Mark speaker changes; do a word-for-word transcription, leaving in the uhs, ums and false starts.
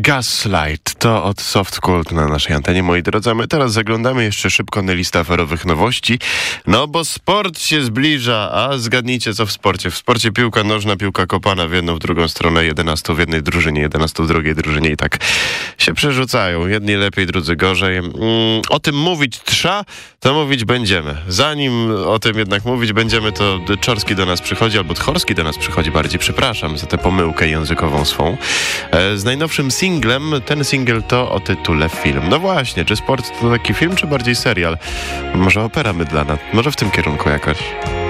Speaker 1: Gaslight to od Soft Cult na naszej antenie, moi drodzy. A my teraz zaglądamy jeszcze szybko na listę aferowych nowości, no bo sport się zbliża, a zgadnijcie co w sporcie. W sporcie piłka nożna, piłka kopana w jedną, w drugą stronę, jedenastu w jednej drużynie, jedenastu w drugiej drużynie i tak się przerzucają. Jedni lepiej, drudzy gorzej. Mm, o tym mówić trza, to mówić będziemy. Zanim o tym jednak mówić będziemy, to Czorski do nas przychodzi, albo Tchorski do nas przychodzi bardziej, przepraszam za tę pomyłkę językową swą. E, z najnowszym singlem, ten singiel to o tytule film. No właśnie, czy sport to taki film, czy bardziej serial? Może opera mydlana? Może w tym kierunku jakoś?